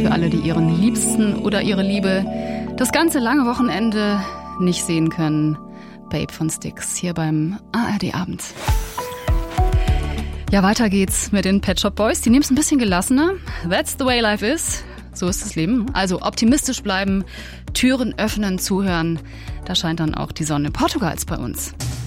für alle, die ihren Liebsten oder ihre Liebe das ganze lange Wochenende nicht sehen können. Babe von Styx hier beim ARD Abend. Ja, weiter geht's mit den Pet Shop Boys. Die nehmen es ein bisschen gelassener. That's the way life is. So ist das Leben. Also optimistisch bleiben, Türen öffnen, zuhören. Da scheint dann auch die Sonne Portugals bei uns.